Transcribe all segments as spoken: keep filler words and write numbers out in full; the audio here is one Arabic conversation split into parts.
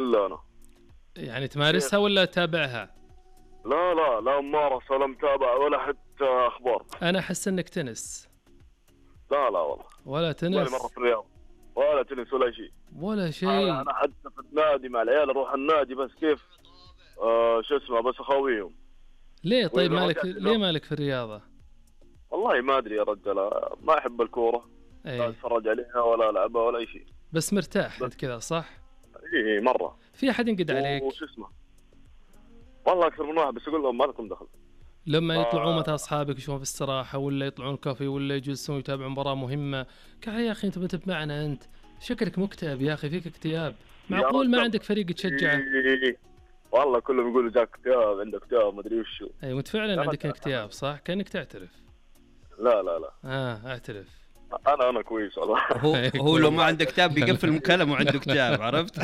إلا أنا. يعني تمارسها ولا تتابعها؟ لا لا لا ممارس ولا متابع ولا حتى أخبار. أنا أحس إنك تنس. لا لا والله ولا ولا مرة تنس في الرياض ولا تنس ولا شيء. ولا أنا شيء. أنا حتى في النادي مع العيال أروح النادي بس كيف آه شو اسمه بس أخويهم. ليه طيب وإذا مالك رجعت ليه له- مالك في الرياضة؟ والله ما أدري يا رجال، ما أحب الكورة لا أي أتفرج عليها ولا ألعبها ولا أي شيء. بس مرتاح بس. أنت كذا صح؟ إيه مرة. في أحد ينقد عليك وش اسمه والله أكثر من واحد بس يقول لهم ما لكم دخل. لما آه. يطلعون مثلا أصحابك يشوفون في الصراحة ولا يطلعون كافي ولا يجلسون يتابعون مباراة مهمة؟ قال يا أخي أنت ما أنت معنا، أنت شكلك مكتئب يا أخي، فيك اكتئاب، معقول ما رجل. عندك فريق تشجعه؟ إيه. والله كلهم يقولوا جاك اكتئاب عندك اكتئاب ما ادري وشو. أي وأنت فعلا لا، عندك لا. اكتئاب صح؟ كأنك تعترف. لا لا لا آه اعترف. انا انا كويس والله. هو هو لو ما عنده كتاب بيقفل المكالمة وعنده كتاب، عرفت؟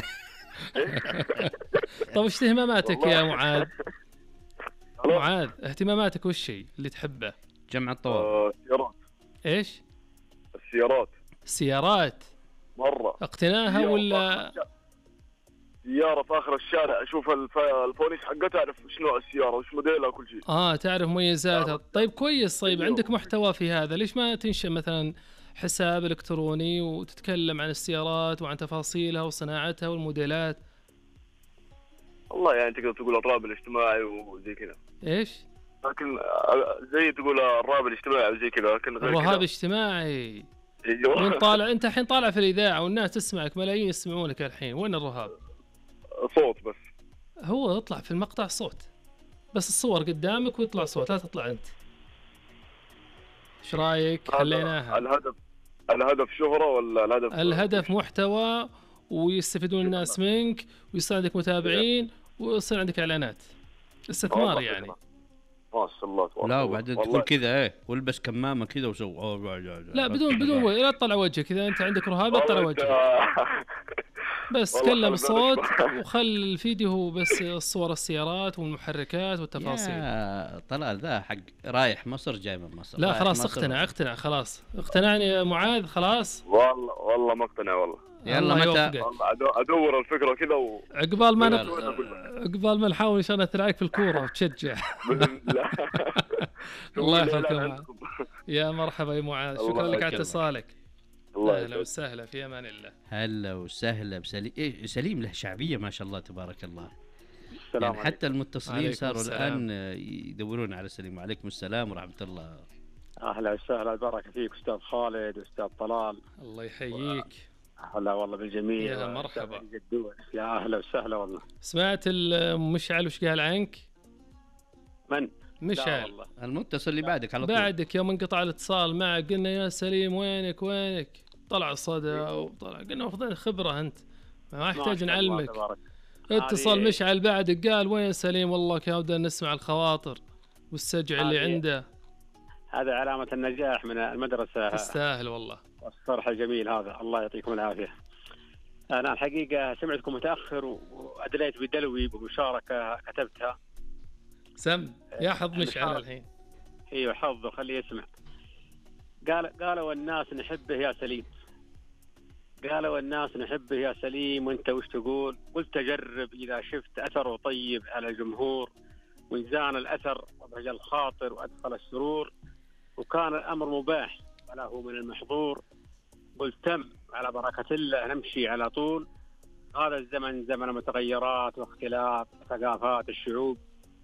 طيب وش اهتماماتك يا والله. معاذ؟ خلاص. معاذ اهتماماتك وش هي اللي تحبه؟ جمع الطوال. آه، السيارات ايش؟ السيارات السيارات مرة. اقتناها سيارة ولا؟ في آخر الشارع- سيارة في آخر الشارع أشوف الف... الفوانيس حقتها أعرف وش نوع السيارة وش موديلها وكل شيء. اه تعرف مميزاتها. طيب كويس. طيب أيوه. عندك محتوى في هذا، ليش ما تنشئ مثلا حساب الكتروني وتتكلم عن السيارات وعن تفاصيلها وصناعتها والموديلات؟ والله يعني تقدر تقول الراب الاجتماعي وزي كذا، ايش؟ لكن آه، زي تقول الراب الاجتماعي وزي كذا لكن غير الرهاب كذا. اجتماعي. ايوه. وين طالع انت الحين؟ طالع في الاذاعه والناس تسمعك، ملايين يسمعونك الحين، وين الرهاب؟ صوت بس. هو يطلع في المقطع صوت بس، الصور قدامك ويطلع صوت، لا تطلع انت. ايش رايك؟ هذا خليناها. الهدف الهدف شهرة ولا الهدف؟ الهدف محتوى ويستفيدون الناس منك ويصير عندك متابعين ويصير عندك اعلانات، استثمار والله يعني. فكرة. ما شاء الله تبارك لا الله. وبعدين والله. تقول كذا ايه والبس كمامة كذا وسو أوه، لا بدون بدون وجه، لا تطلع وجهك اذا انت عندك رهاب، لا تطلع والله أنت- وجهك بس والله تكلم خلنا صوت نشوف. وخل الفيديو هو بس صور السيارات والمحركات والتفاصيل. يا طلال ذا حق رايح مصر جاي من مصر. لا رايح خلاص مصر. اقتنع اقتنع خلاص اقتنعني يا معاذ خلاص. والله والله ما اقتنع والله. يلا الله متى؟ يوفقك. والله أدو- ادور الفكرة كذا و... عقبال ما لا، نط... لا. عقبال ما نحاول ان شاء الله نتلاعب في الكوره وتشجع. بإذن الله. الله تقول لي يحفظك لا يا معاذ. عندكم. يا مرحبا يا معاذ، الله شكرا لك على يكرمك. اتصالك. الله اهلا يسعدك. وسهلا، في امان الله. هلا وسهلا بسليم. إيه سليم له شعبية ما شاء الله تبارك الله. السلام يعني حتى المتصلين عليكم صاروا السلام. الآن يدورون على سليم. وعليكم السلام ورحمة الله. اهلا وسهلا، البركه فيك استاذ خالد واستاذ طلال. الله يحييك. هلا والله بالجميع. يا مرحبا. جدوس. يا اهلا وسهلا والله. سمعت مشعل وش قال عنك؟ من؟ لا مشعل والله. المتصل اللي بعدك على طول. بعدك يوم انقطع الاتصال معك قلنا يا سليم وينك وينك، طلع صدى وطلع، قلنا واخذين خبرة انت ما ما يحتاج شاء الله نعلمك. تبارك. اتصل هذه- مشعل بعدك قال وين سليم، والله كان ودنا نسمع الخواطر والسجع اللي هذه- عنده. هذا علامه النجاح من المدرسه تستاهل والله. والصرح الجميل هذا، الله يعطيكم العافيه. انا الحقيقه سمعتكم متاخر و- وادليت بدلوي بمشاركه كتبتها. سم يا حظ مشعل المشاركة. الحين. ايوه حظه خليه يسمع. قال قالوا الناس نحبه يا سليم، قالوا الناس نحبه يا سليم وانت وش تقول؟ قلت اجرب اذا شفت اثره طيب على الجمهور ويزان الاثر وبهج الخاطر وادخل السرور وكان الامر مباح ولا هو من المحظور. قلت تم على بركه الله نمشي على طول. هذا الزمن زمن متغيرات واختلاف ثقافات الشعوب.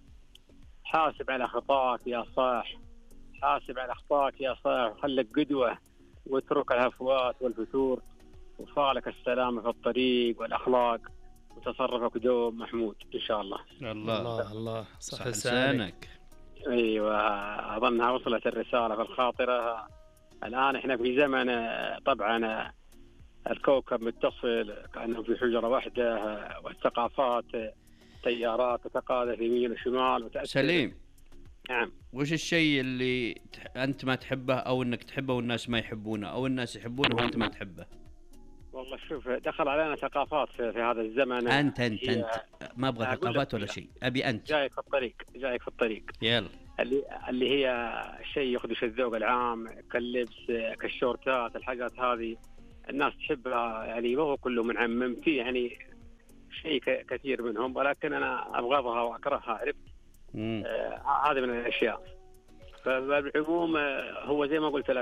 حاسب على خطاك يا صاح، حاسب على اخطاك يا صاح، خلك قدوه واترك الهفوات والفتور، وفالك السلامه في الطريق والاخلاق وتصرفك دوم محمود ان شاء الله. الله الله الله صح صح لسانك. لسانك. ايوه اظنها وصلت الرساله في الخاطره. الان احنا في زمن آه، طبعا آه، الكوكب متصل كانه في حجره واحده، آه، والثقافات آه، تيارات تتقاذف يمين وشمال وتأثر. سليم، نعم. وش الشيء اللي تح... أنت ما تحبه أو أنك تحبه والناس ما يحبونه أو الناس يحبونه وأنت ما تحبه؟ والله شوف دخل علينا ثقافات في, في هذا الزمن. أنت أنت هي أنت ما أبغى أقول ثقافات لك ولا لا. شيء، أبي أنت. جايك في الطريق، جايك في الطريق. يلا. اللي اللي هي شيء يخدش الذوق العام كاللبس كالشورتات، الحاجات هذه الناس تحبها يعني، ما هو كله منعمم فيه يعني شيء كثير منهم، ولكن أنا أبغضها وأكرهها، عرفت؟ مم. آه هذه من الأشياء. فبالعموم هو زي ما قلت لك